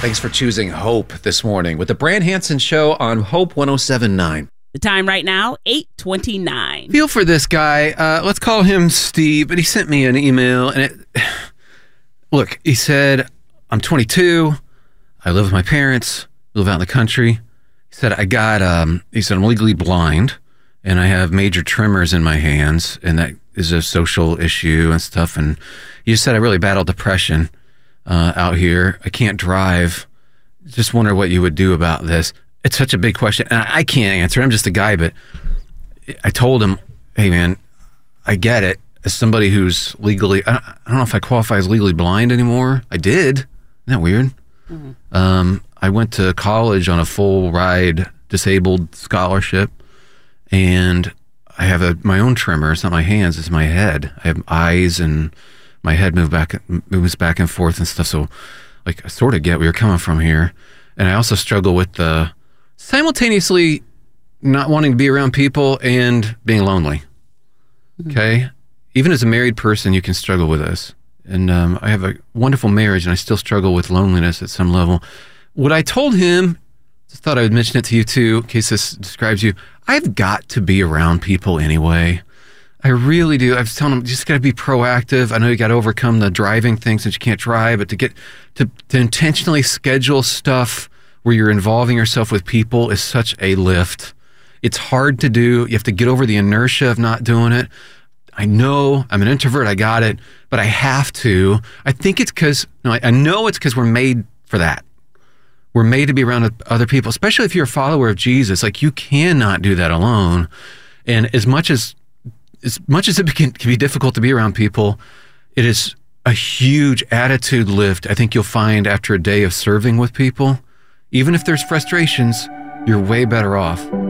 Thanks for choosing Hope this morning with the Brand Hansen Show on Hope 107.9. The time right now, 8:29. Feel for this guy. Let's call him Steve, but he sent me an email, and look, he said, I'm 22. I live with my parents, live out in the country. He said, I'm legally blind, and I have major tremors in my hands, and that is a social issue and stuff. And he said, I really battle depression out here. I can't drive. Just wonder what you would do about this. It's such a big question, and I can't answer. I'm just a guy, but I told him, hey, man, I get it. As somebody who's legally, I don't know if I qualify as legally blind anymore. I did. Isn't that weird? Mm-hmm. I went to college on a full ride disabled scholarship, and I have my own tremor. It's not my hands, it's my head. I have eyes, and my head moves back and forth and stuff. So, like, I sort of get where you're coming from here. And I also struggle with the simultaneously not wanting to be around people and being lonely. Okay? Even as a married person, you can struggle with this. And I have a wonderful marriage, and I still struggle with loneliness at some level. What I told him, just thought I would mention it to you too, in case this describes you, I've got to be around people anyway. I really do. I was telling him, you just got to be proactive. I know you got to overcome the driving thing since you can't drive, but to intentionally schedule stuff where you're involving yourself with people is such a lift. It's hard to do. You have to get over the inertia of not doing it. I know I'm an introvert. I got it, but I have to. I think it's because, I know it's because we're made for that. We're made to be around other people, especially if you're a follower of Jesus. Like, you cannot do that alone. And as much as it can be difficult to be around people, it is a huge attitude lift. I think you'll find after a day of serving with people, even if there's frustrations, you're way better off.